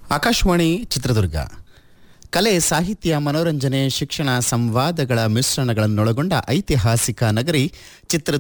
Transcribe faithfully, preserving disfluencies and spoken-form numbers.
ಆಕಾಶವಾಣಿ ಚಿತ್ರದುರ್ಗ. ಕಲೆ, ಸಾಹಿತ್ಯ, ಮನೋರಂಜನೆ, ಶಿಕ್ಷಣ, ಸಂವಾದಗಳ ಮಿಶ್ರಣಗಳನ್ನೊಳಗೊಂಡ ಐತಿಹಾಸಿಕ ನಗರಿ ಚಿತ್ರದುರ್ಗ